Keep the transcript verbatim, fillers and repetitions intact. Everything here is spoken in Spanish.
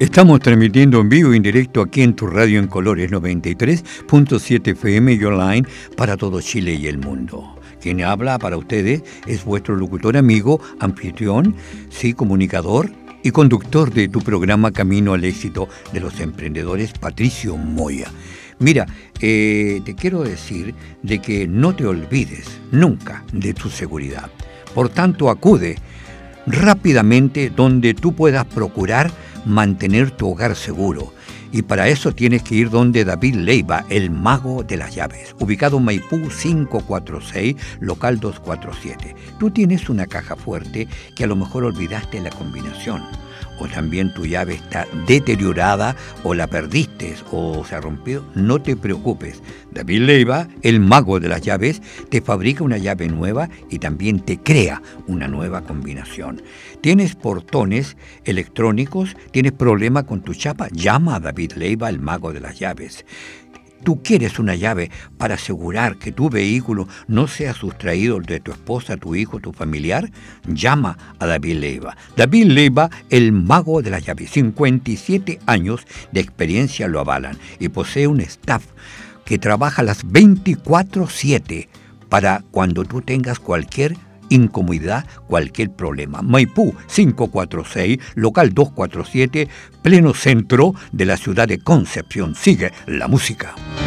Estamos transmitiendo en vivo y en directo aquí en tu radio en colores noventa y tres punto siete F M y online para todo Chile y el mundo. Quien habla para ustedes es vuestro locutor amigo, anfitrión, sí, comunicador y conductor de tu programa Camino al Éxito de los Emprendedores, Patricio Moya. Mira, eh, te quiero decir de que no te olvides nunca de tu seguridad. Por tanto, acude rápidamente donde tú puedas procurar mantener tu hogar seguro. Y para eso tienes que ir donde David Leiva, el mago de las llaves, ubicado en Maipú quinientos cuarenta y seis, local doscientos cuarenta y siete. Tú tienes una caja fuerte que a lo mejor olvidaste la combinación, o también tu llave está deteriorada, o la perdiste, o se ha rompido. No te preocupes. David Leiva, el mago de las llaves, te fabrica una llave nueva y también te crea una nueva combinación. ¿Tienes portones electrónicos? ¿Tienes problema con tu chapa? Llama a David Leiva, el mago de las llaves. ¿Tú quieres una llave para asegurar que tu vehículo no sea sustraído de tu esposa, tu hijo, tu familiar? Llama a David Leiva. David Leiva, el mago de las llaves. cincuenta y siete años de experiencia lo avalan y posee un staff que trabaja las veinticuatro siete para cuando tú tengas cualquier incomodidad, cualquier problema. Maipú quinientos cuarenta y seis, local doscientos cuarenta y siete, pleno centro de la ciudad de Concepción. Sigue la música.